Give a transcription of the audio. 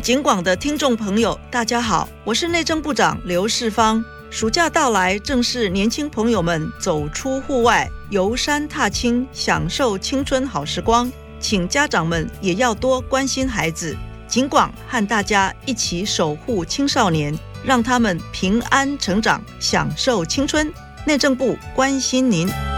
警广的听众朋友，大家好，我是内政部长刘世芳。暑假到来，正是年轻朋友们走出户外，游山踏青，享受青春好时光。请家长们也要多关心孩子，警广和大家一起守护青少年，让他们平安成长，享受青春。内政部关心您。